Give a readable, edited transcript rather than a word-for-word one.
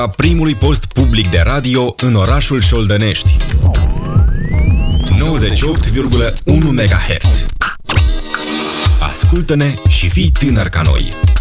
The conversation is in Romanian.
a primului post public de radio în orașul Șoldănești. 98,1 MHz. Ascultă-ne și fii tânăr ca noi.